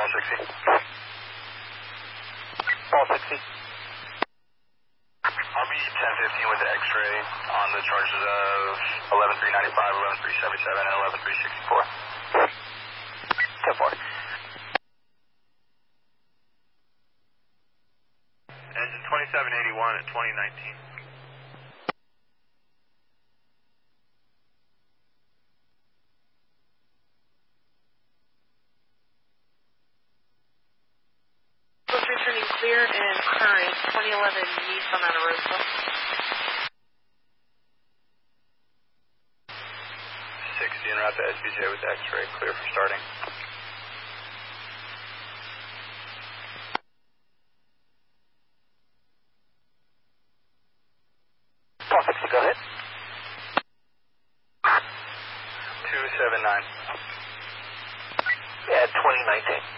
Paul 60. Paul 60. I'll be 1015 with the X-ray on the charges of 11395, 11377, and 11364. 10-4. Engine 2781 at 2019. Returning clear and current, 2011 Nissan Arosa. 60 en route to SBJ with X-ray, clear for starting. Paul 60, go ahead. 279. Yeah, 2019.